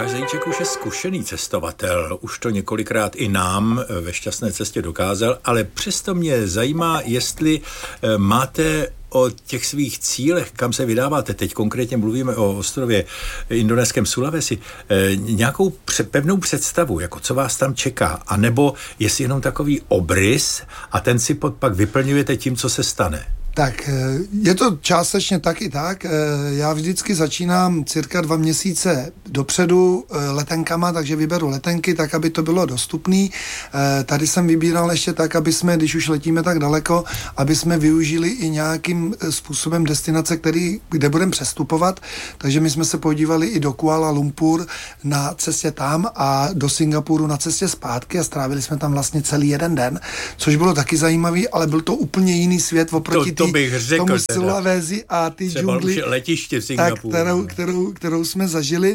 Lukáš Zajíček už je zkušený cestovatel, už to několikrát i nám ve Šťastné cestě dokázal, ale přesto mě zajímá, jestli máte o těch svých cílech, kam se vydáváte, teď konkrétně mluvíme o ostrově indonéském Sulawesi, nějakou pevnou představu, jako co vás tam čeká, anebo jestli jenom takový obrys a ten si pak vyplňujete tím, co se stane? Tak je to částečně tak i tak. Já vždycky začínám cirka 2 měsíce dopředu letenkama, takže vyberu letenky tak, aby to bylo dostupné. Tady jsem vybíral ještě tak, aby jsme, když už letíme tak daleko, aby jsme využili i nějakým způsobem destinace, kde budeme přestupovat. Takže my jsme se podívali i do Kuala Lumpur na cestě tam a do Singapuru na cestě zpátky a strávili jsme tam vlastně celý jeden den, což bylo taky zajímavý, ale byl to úplně jiný svět oproti to bych řekl, tomu Sulawesi a ty džungli, letiště v Singapuru, kterou jsme zažili,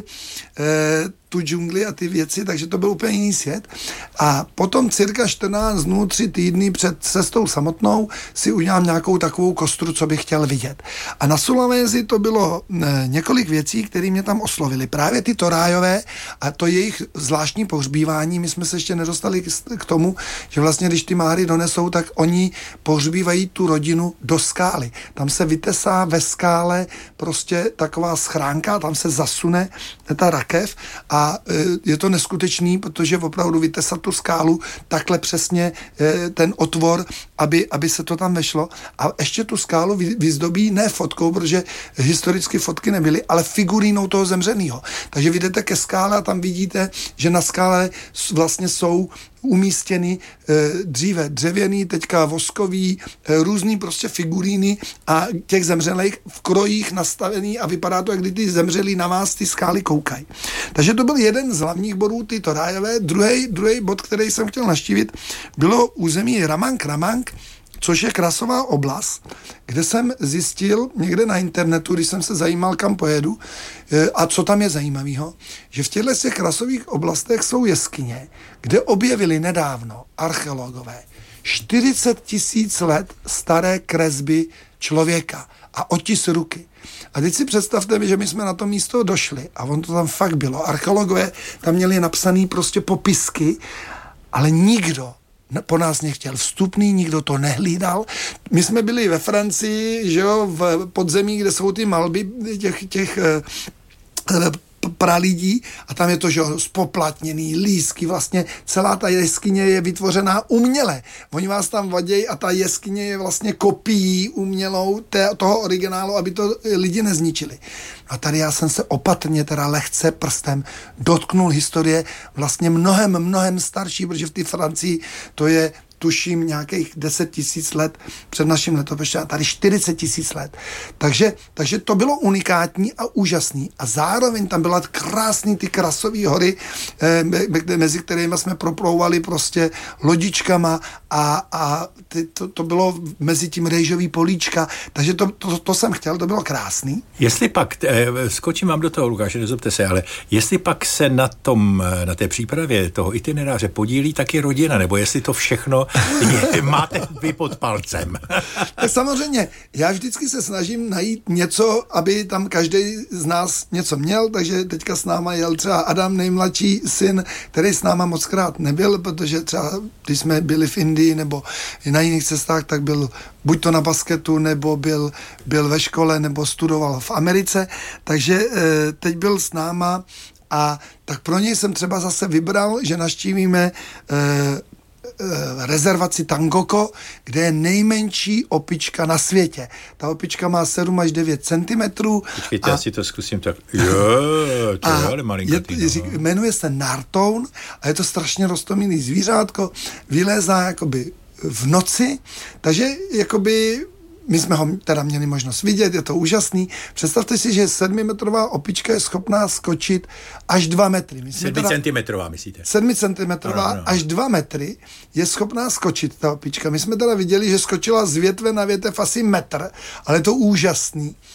tu džungli a ty věci, takže to byl úplně jiný svět. A potom cirka 14 dnů, 3 týdny před cestou samotnou si udělám nějakou takovou kostru, co bych chtěl vidět. A na Sulawesi to bylo několik věcí, které mě tam oslovily. Právě ty torájové a to jejich zvláštní pohřbívání. My jsme se ještě nedostali k tomu, že vlastně, když ty máry donesou, tak oni pohřbívají tu rodinu do skály. Tam se vytesá ve skále prostě taková schránka, tam se zasune ta rakev a je to neskutečný, protože opravdu vytesat tu skálu takhle přesně ten otvor, aby se to tam vešlo a ještě tu skálu vyzdobí ne fotkou, protože historicky fotky nebyly, ale figurínou toho zemřenýho. Takže vy jdete ke skále a tam vidíte, že na skále vlastně jsou umístěny dříve dřevěný, teďka voskový, různý prostě figuríny a těch zemřelých v krojích nastavený a vypadá to, jak kdy ty zemřelí na vás ty skály koukají. Takže to byl jeden z hlavních bodů, ty torájové. Druhý bod, který jsem chtěl navštívit, bylo území Ramang, což je krasová oblast, kde jsem zjistil někde na internetu, když jsem se zajímal, kam pojedu a co tam je zajímavého, že v těchto těch krasových oblastech jsou jeskyně, kde objevili nedávno archeologové 40 000 let staré kresby člověka a otis ruky. A teď si představte, že my jsme na to místo došli a on to tam fakt bylo. Archeologové tam měli napsaný prostě popisky, ale nikdo po nás nechtěl vstupný, nikdo to nehlídal. My jsme byli ve Francii, že jo, v podzemí, kde jsou ty malby těch pralidí a tam je to, že jo, spoplatněný, lísky, vlastně celá ta jeskyně je vytvořená uměle. Oni vás tam vadějí a ta jeskyně je vlastně kopií umělou toho originálu, aby to lidi nezničili. A tady já jsem se opatrně, teda lehce prstem dotknul historie vlastně mnohem starší, protože v té Francii to je tuším nějakých 10 000 let před naším letopočtem a tady 40 000 let. Takže to bylo unikátní a úžasný. A zároveň tam byla krásný ty krasové hory, mezi kterými jsme proplouvali prostě lodičkama a to bylo mezi tím rejžový políčka. Takže to jsem chtěl, to bylo krásný. Jestli pak, skočím vám do toho, Lukáše, nezlobte se, ale jestli pak se na té přípravě toho itineráře podílí taky rodina, nebo jestli to všechno máte vy pod palcem. Tak samozřejmě, já vždycky se snažím najít něco, aby tam každý z nás něco měl, takže teďka s náma jel třeba Adam, nejmladší syn, který s náma mockrát nebyl, protože třeba když jsme byli v Indii nebo na jiných cestách, tak byl buď to na basketu, nebo byl ve škole, nebo studoval v Americe, takže teď byl s náma a tak pro něj jsem třeba zase vybral, že navštívíme rezervaci Tangoko, kde je nejmenší opička na světě. Ta opička má 7 až 9 centimetrů. Počkejte, já si to zkusím tak. Jo, to je ale malinkatý. Jmenuje se Nartoun a je to strašně roztomilý zvířátko. Vylézá jakoby v noci, takže jakoby my jsme ho teda měli možnost vidět, je to úžasný. Představte si, že 7metrová opička je schopná skočit až 2 metry. 7centimetrová, myslíte? 7centimetrová až 2 metry je schopná skočit ta opička. My jsme teda viděli, že skočila z větve na větev asi metr, ale je to úžasný.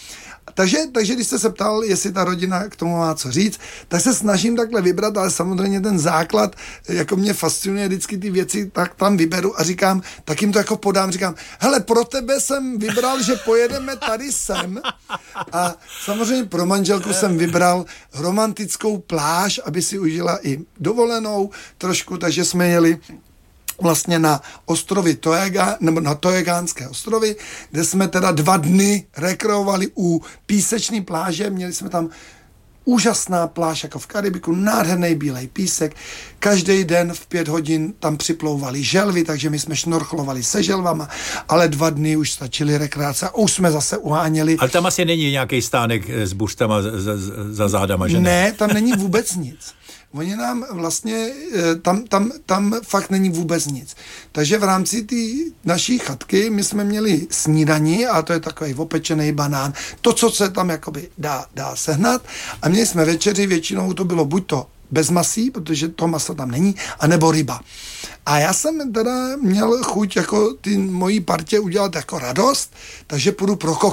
Takže když jste se ptal, jestli ta rodina k tomu má co říct, tak se snažím takhle vybrat, ale samozřejmě ten základ, jako mě fascinuje vždycky ty věci, tak tam vyberu a říkám, tak jim to jako podám, říkám, hele, pro tebe jsem vybral, že pojedeme tady sem a samozřejmě pro manželku jsem vybral romantickou pláž, aby si užila i dovolenou trošku, takže jsme jeli vlastně na ostrovy nebo na Toegánské ostrovy, kde jsme teda 2 dny rekreovali u písečné pláže, měli jsme tam úžasná pláž jako v Karibiku, nádherný bílej písek, každý den v 5 hodin tam připlouvaly želvy, takže my jsme šnorchlovali se želvama, ale 2 dny už stačily rekreace a už jsme zase uháněli. Ale tam asi není nějaký stánek s buřtama za zádama, že ne? Ne, tam není vůbec nic. Oni nám vlastně, tam fakt není vůbec nic. Takže v rámci té naší chatky my jsme měli snídani a to je takový opečený banán. To, co se tam jakoby dá sehnat. A měli jsme večeři, většinou to bylo buď to bez masí, protože to maso tam není, anebo ryba. A já jsem teda měl chuť jako ty mojí partě udělat jako radost, takže půjdu pro